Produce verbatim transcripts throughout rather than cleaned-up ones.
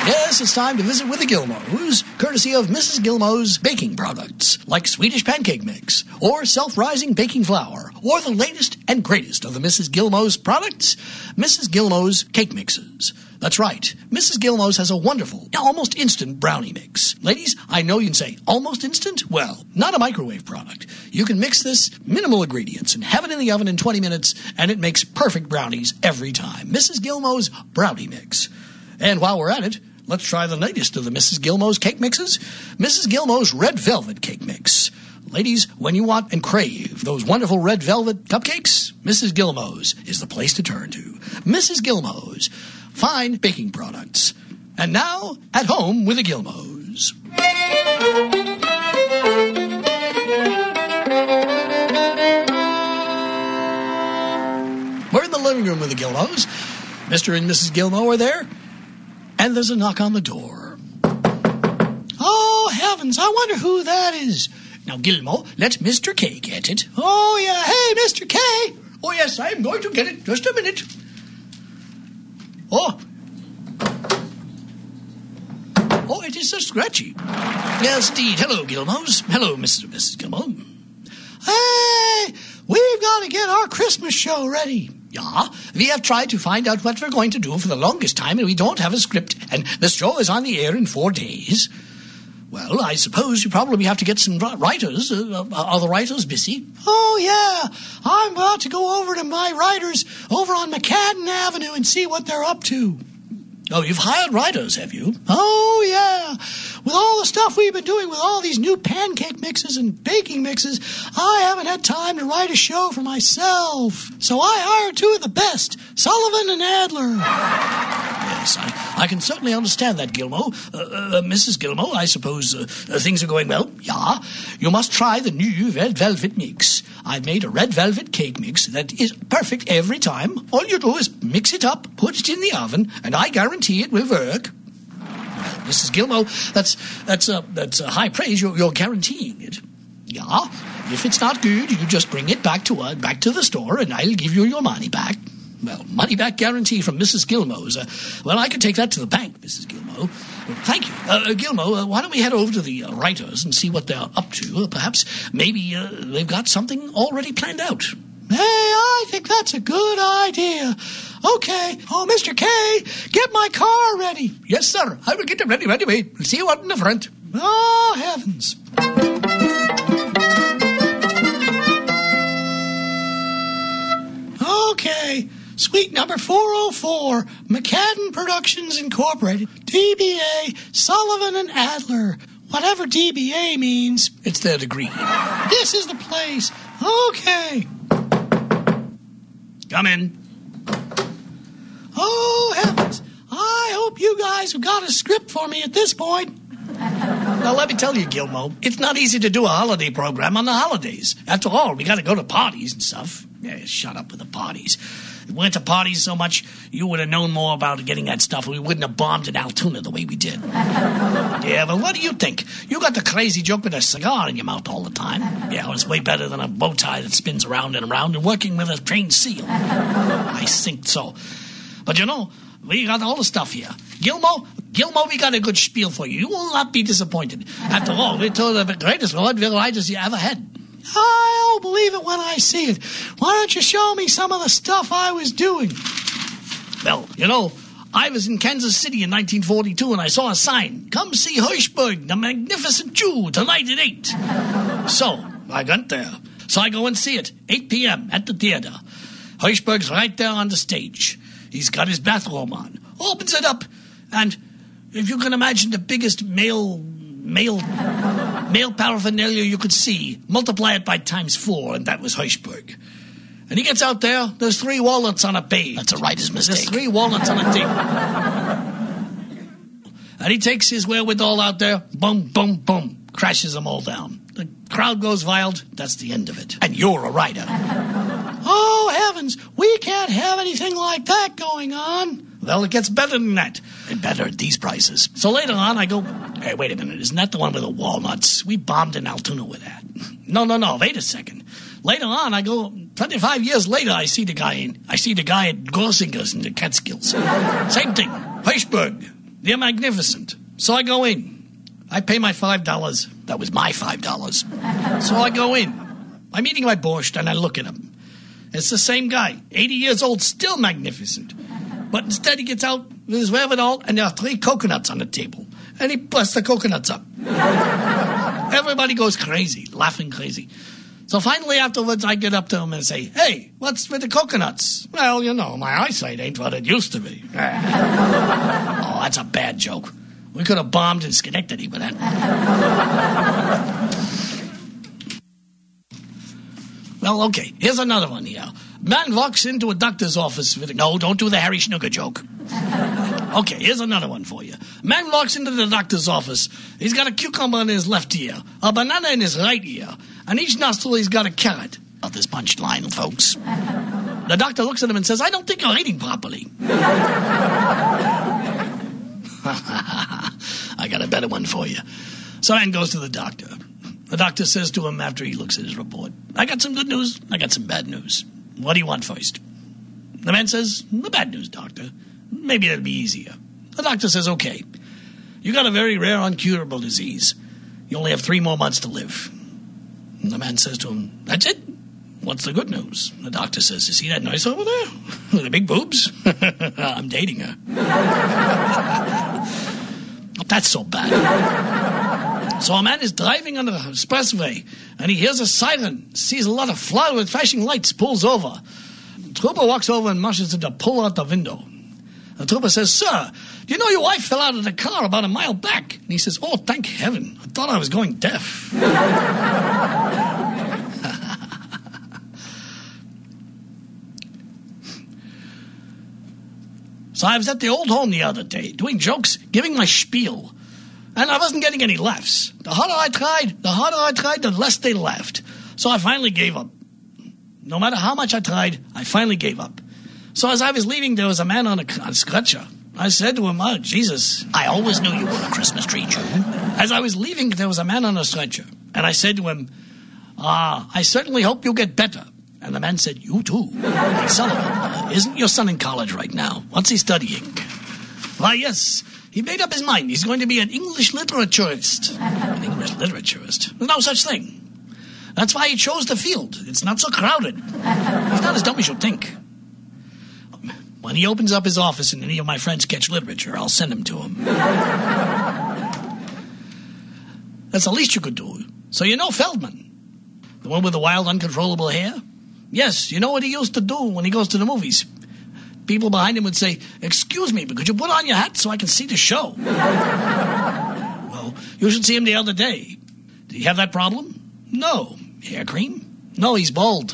Yes, it's time to visit with the Gilmos, courtesy of Missus Gilmo's baking products, like Swedish pancake mix, or self-rising baking flour, or the latest and greatest of the Missus Gilmo's products, Missus Gilmo's cake mixes. That's right, Missus Gilmo's has a wonderful, almost instant brownie mix. Ladies, I know you can say, almost instant? Well, not a microwave product. You can mix this, minimal ingredients, and have it in the oven in twenty minutes, and it makes perfect brownies every time. Missus Gilmo's Brownie Mix. And while we're at it, let's try the latest of the Missus Gilmo's cake mixes, Missus Gilmo's Red Velvet Cake Mix. Ladies, when you want and crave those wonderful red velvet cupcakes, Missus Gilmo's is the place to turn to. Missus Gilmo's, fine baking products. And now, at home with the Gilmos. We're in the living room with the Gilmos. Mister and Missus Gilmo are there. And there's a knock on the door. Oh, heavens, I wonder who that is. Now, Gilmo, let Mister K get it. Oh, yeah. Hey, Mister K. Oh, yes, I'm going to get it. Just a minute. Oh. Oh, it is so scratchy. Yes, indeed. Hello, Gilmos. Hello, Mister and Missus Gilmo. Hey, we've got to get our Christmas show ready. Yeah, we have tried to find out what we're going to do for the longest time, and we don't have a script, and the show is on the air in four days. Well, I suppose you probably have to get some writers. Uh, are the writers busy? Oh, yeah. I'm about to go over to my writers over on McCadden Avenue and see what they're up to. Oh, you've hired writers, have you? Oh, yeah. With all the stuff we've been doing with all these new pancake mixes and baking mixes, I haven't had time to write a show for myself. So I hired two of the best, Sullivan and Adler. Yes, I, I can certainly understand that, Gilmo. Uh, uh, Missus Gilmo, I suppose uh, uh, things are going well. Yeah. You must try the new red velvet mix. I've made a red velvet cake mix that is perfect every time. All you do is mix it up, put it in the oven, and I guarantee it will work. Missus Gilmo, that's that's a that's a high praise. You're, you're guaranteeing it. Yeah. If it's not good, you just bring it back to uh, back to the store, and I'll give you your money back. Well, money back guarantee from Missus Gilmo's. Uh, well, I could take that to the bank, Missus Gilmo. Well, thank you, uh, Gilmo. Uh, why don't we head over to the uh, writers and see what they're up to? Uh, perhaps maybe uh, they've got something already planned out. Hey, I think that's a good idea. Okay. Oh, Mister K, get my car ready. Yes, sir. I will get it ready right away. We'll see you out in the front. Oh, heavens. Okay. Suite number four oh four, McCadden Productions Incorporated. D B A, Sullivan and Adler. Whatever D B A means. It's their degree. This is the place. Okay. Come in. Oh, heavens. I hope you guys have got a script for me at this point. Now, let me tell you, Gilmo, it's not easy to do a holiday program on the holidays. After all, we got to go to parties and stuff. Yeah, shut up with the parties. We went to parties so much, you would have known more about getting that stuff. We wouldn't have bombed in Altoona the way we did. Yeah, but what do you think? You got the crazy joke with a cigar in your mouth all the time. Yeah, it's way better than a bow tie that spins around and around and working with a trained seal. I think so. But you know, we got all the stuff here. Gilmo, Gilmo, we got a good spiel for you. You will not be disappointed. After all, we're two of the greatest vaudeville writers you ever had. I'll believe it when I see it. Why don't you show me some of the stuff I was doing? Well, you know, I was in Kansas City in nineteen forty-two and I saw a sign. Come see Hirschberg, the Magnificent Jew, tonight at eight. So, I went there. So I go and see it, eight p.m. at the theater. Hirschberg's right there on the stage. He's got his bathrobe on. Opens it up, and if you can imagine the biggest male... male... male paraphernalia you could see, multiply it by times four, and that was Hirschberg. And he gets out there, there's three walnuts on a page. That's a writer's mistake. There's three walnuts on a table. And he takes his wherewithal out there, boom, boom, boom, crashes them all down. The crowd goes wild, that's the end of it. And you're a writer. Oh, heavens, we can't have anything like that going on. Well, it gets better than that. And better at these prices. So later on, I go, hey, wait a minute, isn't that the one with the walnuts? We bombed in Altoona with that. No, no, no, wait a second. Later on, I go, twenty-five years later, I see the guy in, I see the guy at Gorsinger's in the Catskills. Same thing, Hirschberg. They're magnificent. So I go in. I pay my five dollars. That was my five dollars. So I go in. I'm eating my borscht, and I look at him. It's the same guy, eighty years old, still magnificent. But instead he gets out with his wherewithal, and there are three coconuts on the table. And he busts the coconuts up. Everybody goes crazy, laughing crazy. So finally afterwards I get up to him and say, hey, what's with the coconuts? Well, you know, my eyesight ain't what it used to be. Oh, that's a bad joke. We could have bombed in Schenectady with that. Well, okay, here's another one here. Man walks into a doctor's office with... No, don't do the Harry Schnooker joke. Okay, here's another one for you. Man walks into the doctor's office. He's got a cucumber in his left ear, a banana in his right ear, and each nostril he's got a carrot. Not this punchline, folks. The doctor looks at him and says, I don't think you're eating properly. I got a better one for you. So man goes to the doctor. The doctor says to him after he looks at his report, I got some good news, I got some bad news. What do you want first? The man says, the bad news, doctor. Maybe that'll be easier. The doctor says, okay, you got a very rare, uncurable disease. You only have three more months to live. And the man says to him, that's it? What's the good news? The doctor says, you see that nurse over there? With the big boobs? I'm dating her. Oh, that's so bad. So a man is driving on the expressway, and he hears a siren, sees a lot of flood with flashing lights, pulls over. The trooper walks over and mushes him to pull out the window. The trooper says, sir, do you know your wife fell out of the car about a mile back? And he says, oh, thank heaven. I thought I was going deaf. So I was at the old home the other day, doing jokes, giving my spiel. And I wasn't getting any laughs. The harder I tried, the harder I tried, the less they laughed. So I finally gave up. No matter how much I tried, I finally gave up. So as I was leaving, there was a man on a, on a stretcher. I said to him, oh, Jesus, I always knew you were a Christmas tree, Jew. As I was leaving, there was a man on a stretcher. And I said to him, ah, I certainly hope you get better. And the man said, you too. Hey, Sullivan, uh, isn't your son in college right now? What's he studying? Why, yes. He made up his mind. He's going to be an English literaturist. An English literaturist? There's no such thing. That's why he chose the field. It's not so crowded. He's not as dumb as you think. When he opens up his office and any of my friends catch literature, I'll send him to him. That's the least you could do. So you know Feldman? The one with the wild, uncontrollable hair? Yes, you know what he used to do when he goes to the movies? People behind him would say, excuse me, but could you put on your hat so I can see the show? Well, you should see him the other day. Did he have that problem? No. Hair cream? No, he's bald.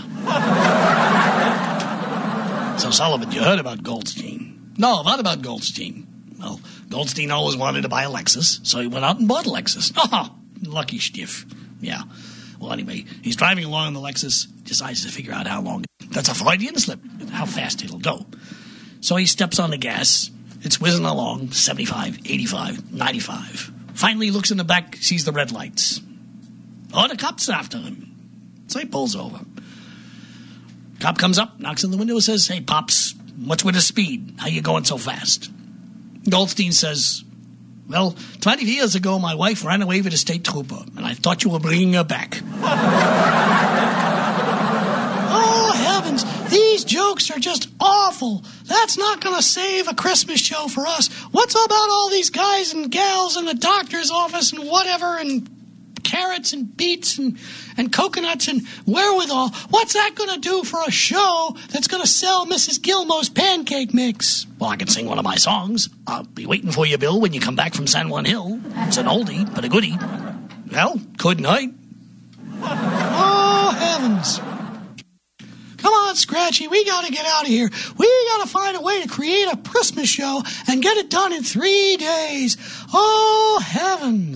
So, Sullivan, you heard about Goldstein? No, what about Goldstein? Well, Goldstein always wanted to buy a Lexus, so he went out and bought a Lexus. Oh, lucky stiff. Yeah. Well, anyway, he's driving along in the Lexus, decides to figure out how long. That's a Freudian slip, how fast it'll go. So he steps on the gas. It's whizzing along, seventy-five, eighty-five, ninety-five. Finally, he looks in the back, sees the red lights. Oh, the cop's after him. So he pulls over. Cop comes up, knocks on the window and says, hey, Pops, what's with the speed? How you going so fast? Goldstein says, well, twenty years ago, my wife ran away with a state trooper, and I thought you were bringing her back. Oh, heavens, these jokes are just awful. That's not going to save a Christmas show for us. What's about all these guys and gals in the doctor's office and whatever, and carrots and beets and, and coconuts and wherewithal? What's that going to do for a show that's going to sell Missus Gilmore's pancake mix? Well, I can sing one of my songs. I'll be waiting for you, Bill, when you come back from San Juan Hill. It's an oldie, but a goodie. Well, couldn't I? Oh, heavens. Come on, Scratchy, we got to get out of here. We got to find a way to create a Christmas show and get it done in three days. Oh, heavens.